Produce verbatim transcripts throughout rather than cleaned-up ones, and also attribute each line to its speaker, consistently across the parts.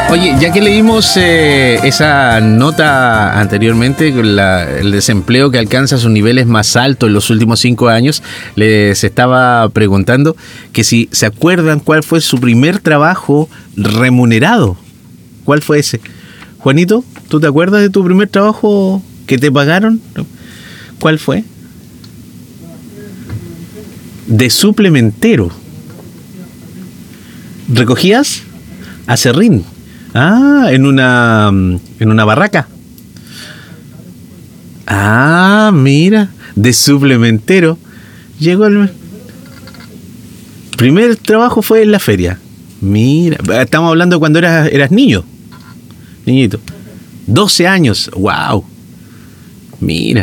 Speaker 1: Oye, ya que leímos eh, esa nota anteriormente, la, el desempleo que alcanza sus niveles más altos en los últimos cinco años, les estaba preguntando que si se acuerdan cuál fue su primer trabajo remunerado. ¿Cuál fue ese? Juanito, ¿tú te acuerdas de tu primer trabajo que te pagaron? ¿Cuál fue? De suplementero. ¿Recogías? Acerrín. Ah, en una en una barraca. Ah, mira, de suplementero. Llegó el primer trabajo fue en la feria. Mira, estamos hablando de cuando eras eras niño. Niñito. doce años. Wow. Mira.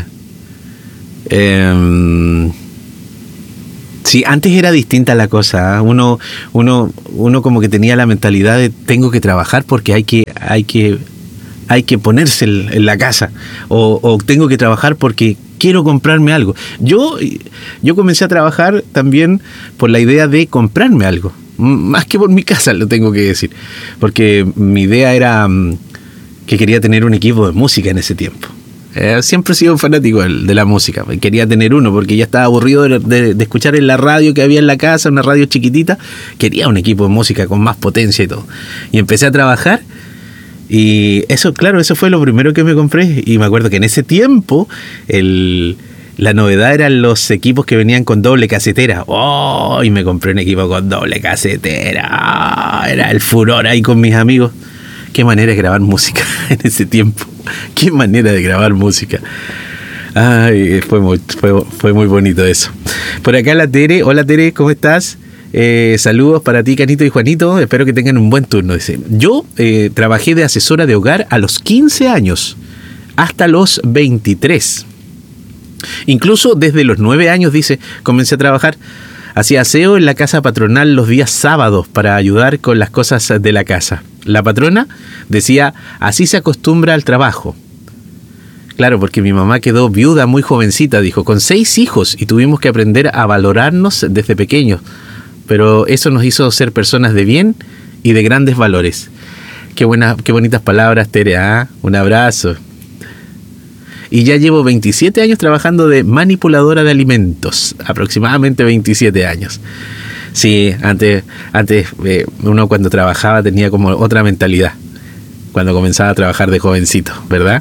Speaker 1: Eh, Sí, antes era distinta la cosa. ¿eh? Uno, uno, uno como que tenía la mentalidad de tengo que trabajar porque hay que, hay que, hay que ponerse en la casa. O, o tengo que trabajar porque quiero comprarme algo. Yo, yo comencé a trabajar también por la idea de comprarme algo. Más que por mi casa, lo tengo que decir. Porque mi idea era que quería tener un equipo de música en ese tiempo. Eh, siempre he sido un fanático de, de la música. Quería tener uno porque ya estaba aburrido de, de, de escuchar en la radio que había en la casa, una radio chiquitita. Quería un equipo de música con más potencia y todo. Y empecé a trabajar y eso, claro, eso fue lo primero que me compré. Y me acuerdo que en ese tiempo el, la novedad eran los equipos que venían con doble casetera. ¡Oh! Y me compré un equipo con doble casetera. ¡Oh! Era el furor ahí con mis amigos. Qué manera de grabar música en ese tiempo. Qué manera de grabar música. Ay, fue muy, fue, fue muy bonito eso. Por acá la Tere. Hola Tere, ¿cómo estás? Eh, saludos para ti, Canito y Juanito. Espero que tengan un buen turno. Dice, yo eh, trabajé de asesora de hogar a los quince años hasta los veintitrés. Incluso desde los nueve años, dice, comencé a trabajar. Hacía aseo en la casa patronal los días sábados para ayudar con las cosas de la casa. La patrona decía, así se acostumbra al trabajo. Claro, porque mi mamá quedó viuda muy jovencita, dijo, con seis hijos y tuvimos que aprender a valorarnos desde pequeños. Pero eso nos hizo ser personas de bien y de grandes valores. Qué buenas, qué bonitas palabras, Tere, ¿eh? Un abrazo. Y ya llevo veintisiete años trabajando de manipuladora de alimentos, aproximadamente veintisiete años. Sí, antes, antes eh, uno cuando trabajaba tenía como otra mentalidad, cuando comenzaba a trabajar de jovencito, ¿verdad?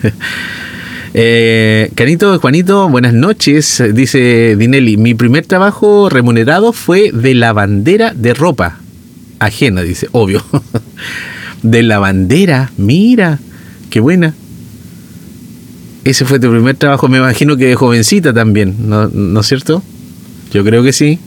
Speaker 1: eh, Canito, Juanito, buenas noches, dice Dinelli, mi primer trabajo remunerado fue de lavandera de ropa ajena, dice, obvio. De lavandera, mira, qué buena. Ese fue tu primer trabajo, me imagino que de jovencita también, ¿no, ¿no es cierto? Yo creo que sí.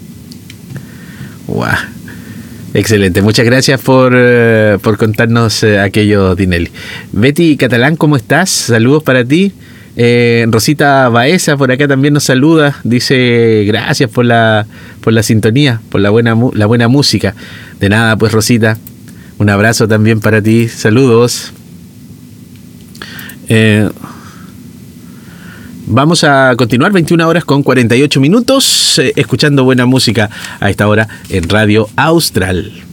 Speaker 1: Wow. Excelente, muchas gracias por, uh, por contarnos uh, aquello, Dinelli. Betty Catalán, ¿cómo estás? Saludos para ti. Eh, Rosita Baeza por acá también nos saluda, dice gracias por la por la sintonía, por la buena la buena música. De nada, pues Rosita, un abrazo también para ti, saludos. Eh, Vamos a continuar, veintiuna horas con cuarenta y ocho minutos, eh, escuchando buena música a esta hora en Radio Austral.